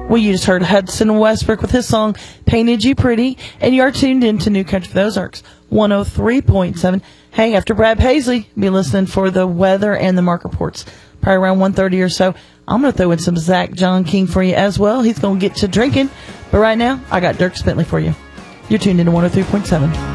Well, you just heard Hudson Westbrook with his song Painted You Pretty, and you are tuned into New Country for the Ozarks, 103.7. Hey, after Brad Paisley, be listening for the weather and the market reports, probably around 1:30 or so. I'm going to throw in some Zach John King for you as well. He's going to get to drinking. But right now, I got Dirk Bentley for you. You're tuned into 103.7.